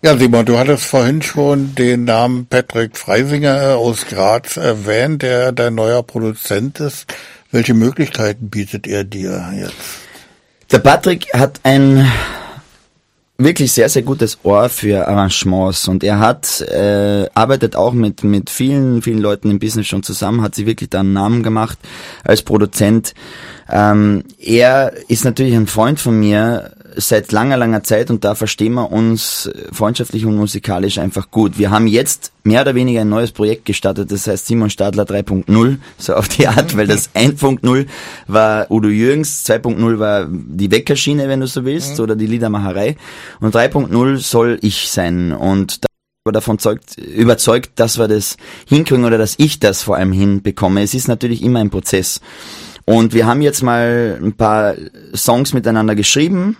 Ja, Simon, du hattest vorhin schon den Namen Patrick Freisinger aus Graz erwähnt, der dein neuer Produzent ist. Welche Möglichkeiten bietet er dir jetzt? Der Patrick hat ein wirklich sehr, sehr gutes Ohr für Arrangements und er arbeitet auch mit vielen Leuten im Business schon zusammen, hat sich wirklich da einen Namen gemacht als Produzent. Er ist natürlich ein Freund von mir seit langer Zeit und da verstehen wir uns freundschaftlich und musikalisch einfach gut. Wir haben jetzt mehr oder weniger ein neues Projekt gestartet, das heißt Simon Stadler 3.0, so auf die Art, weil das 1.0 war Udo Jürgens, 2.0 war die Weckerschiene, wenn du so willst, oder die Liedermacherei und 3.0 soll ich sein und da war davon überzeugt, dass wir das hinkriegen oder dass ich das vor allem hinbekomme. Es ist natürlich immer ein Prozess. Und wir haben jetzt mal ein paar Songs miteinander geschrieben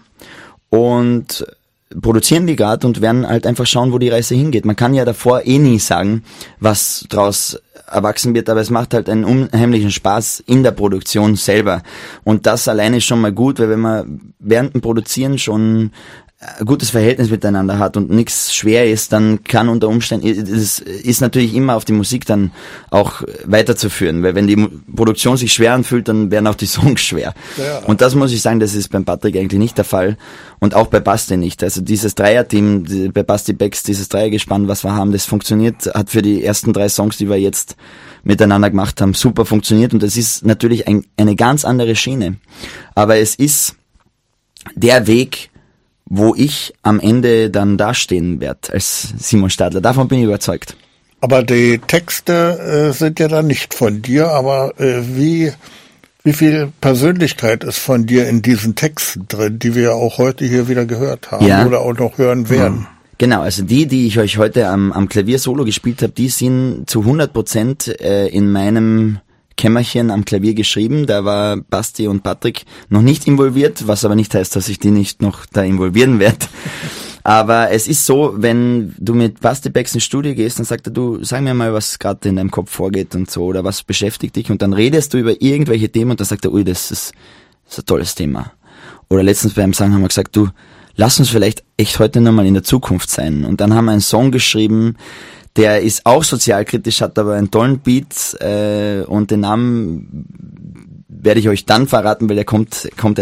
und produzieren die gerade und werden halt einfach schauen, wo die Reise hingeht. Man kann ja davor nie sagen, was draus erwachsen wird, aber es macht halt einen unheimlichen Spaß in der Produktion selber. Und das alleine ist schon mal gut, weil wenn man während dem Produzieren schon ein gutes Verhältnis miteinander hat und nichts schwer ist, dann kann unter Umständen, es ist natürlich immer auf die Musik dann auch weiterzuführen, weil wenn die Produktion sich schwer anfühlt, dann werden auch die Songs schwer. Ja. Und das muss ich sagen, das ist beim Patrick eigentlich nicht der Fall und auch bei Basti nicht. Also dieses Dreierteam, bei Basti Becks, dieses Dreiergespann, was wir haben, das funktioniert, hat für die ersten 3 Songs, die wir jetzt miteinander gemacht haben, super funktioniert und das ist natürlich eine ganz andere Schiene. Aber es ist der Weg, wo ich am Ende dann dastehen werde als Simon Stadler. Davon bin ich überzeugt. Aber die Texte sind ja dann nicht von dir, aber wie viel Persönlichkeit ist von dir in diesen Texten drin, die wir auch heute hier wieder gehört haben oder auch noch hören werden? Genau, also die ich euch heute am Klavier solo gespielt habe, die sind zu 100% in meinem Kämmerchen am Klavier geschrieben, da war Basti und Patrick noch nicht involviert, was aber nicht heißt, dass ich die nicht noch da involvieren werde. Aber es ist so, wenn du mit Basti Becks ins Studio gehst, dann sagt er, du, sag mir mal, was gerade in deinem Kopf vorgeht und so, oder was beschäftigt dich, und dann redest du über irgendwelche Themen und dann sagt er, ui, das ist ein tolles Thema. Oder letztens beim Song haben wir gesagt, du, lass uns vielleicht echt heute nochmal in der Zukunft sein. Und dann haben wir einen Song geschrieben, der ist auch sozialkritisch, hat aber einen tollen Beat und den Namen werde ich euch dann verraten, weil der kommt